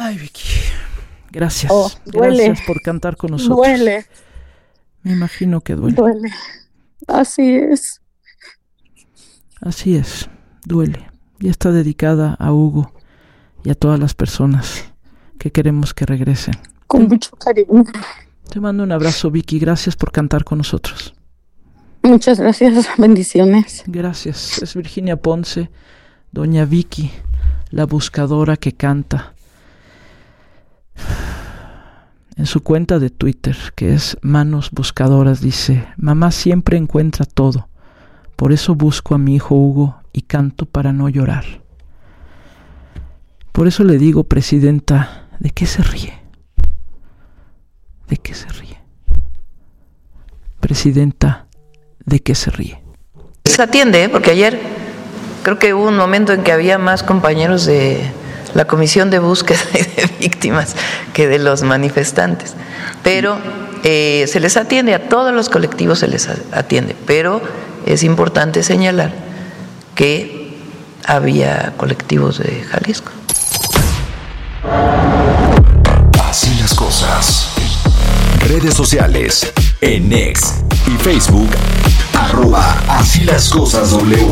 Ay, Vicky, gracias. Duele. Gracias por cantar con nosotros. Duele. Me imagino que duele. Duele. Así es. Así es, duele. Y está dedicada a Hugo y a todas las personas que queremos que regresen. Con mucho cariño. Te mando un abrazo, Vicky. Gracias por cantar con nosotros. Muchas gracias. Bendiciones. Gracias. Es Virginia Ponce, doña Vicky, la buscadora que canta. En su cuenta de Twitter, que es Manos Buscadoras, dice: mamá siempre encuentra todo. Por eso busco a mi hijo Hugo y canto para no llorar. Por eso le digo, presidenta, ¿de qué se ríe? ¿De qué se ríe? Presidenta, ¿de qué se ríe? Se atiende, porque ayer creo que hubo un momento en que había más compañeros de la Comisión de Búsqueda y de Víctimas que de los manifestantes. Pero se les atiende, a todos los colectivos se les atiende, pero es importante señalar que había colectivos de Jalisco. Así las cosas. Redes sociales en X y Facebook @asílascosasw.